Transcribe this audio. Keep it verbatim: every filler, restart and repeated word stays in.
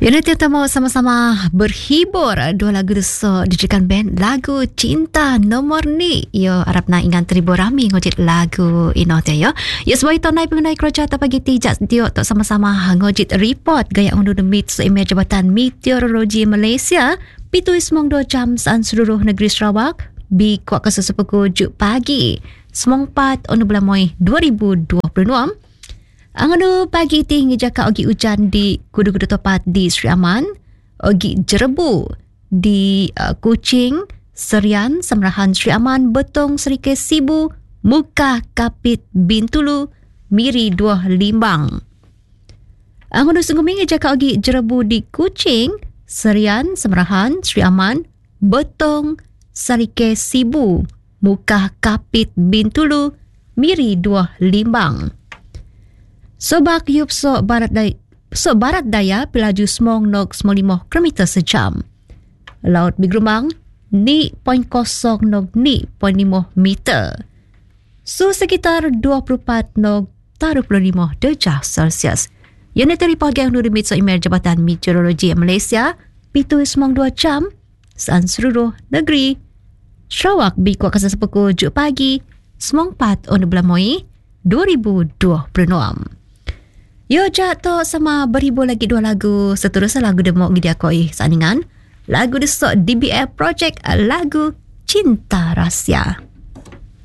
Ya, nanti kita mau sama-sama berhibur dua lagu desok dijikan band lagu Cinta Nomor Ni. Ya, harap nak ingat teribur rami ngojit lagu ino te ya. Ya, sebagai tonai pengenai kerja atau pagi tijak dia untuk sama-sama ngojit report gaya undur demit seimeh Jabatan Meteorologi Malaysia. Pitu semong dua jam saan seluruh negeri Sarawak. Bi kuat kesesepuku juk pagi. Semong pat onu belamoi dua ribu dua puluh enam. Anganu pagi tinggi jaka ogi hujan di kudu-kudu tepat di Sri Aman, ogi jerebu di uh, Kuching, Serian, Semerahan Sri Aman, Betong, Serike Sibu, Muka, Kapit, Bintulu, Miri, Dua, Limbang. Anganu sungguh jaka ogi jerebu di Kuching, Serian, Semerahan Sri Aman, Betong, Serike Sibu, Muka, Kapit, Bintulu, Miri, Dua, Limbang. Sobak yup so barat daya, so barat daya pelaju semong nog semong lima kilometer sejam. Laut Bigrumang ni poin kosong nog ni poin lima meter. Su sekitar dua puluh empat nog taruh puluh lima darjah Celsius. Yang nanti report yang nuri mitso email Jabatan Meteorologi Malaysia pitu semong dua jam saan seluruh negeri. Sarawak bikuat kesesepuku juk pagi semong pat onu belamoi dua ribu dua puluh enam. Yo jatuh sama beribu lagi dua lagu seterusnya lagu demo gidi akoi saningan lagu desok D B F Project lagu Cinta Rahsia.